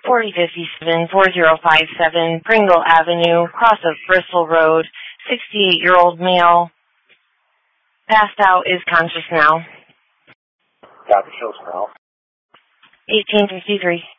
4057 Pringle Avenue, cross of Bristol Road, 68-year-old male. Passed out, is conscious now. Copy, shows now. 1853.